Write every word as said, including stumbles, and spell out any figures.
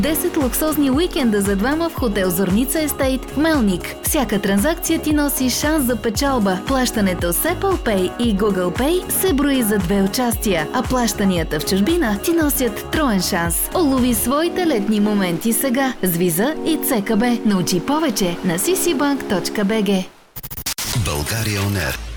десет луксозни уикенда за двама в хотел Зорница Естейт в Мелник. Всяка транзакция ти носи шанс за печалба. Плащането с Apple Pay и Google Pay се брои за две участия, а плащанията в чужбина ти носят троен шанс. Олови своите летни моменти сега с Виза и ЦКБ. Научи повече на си си банк точка би джи. България On Air.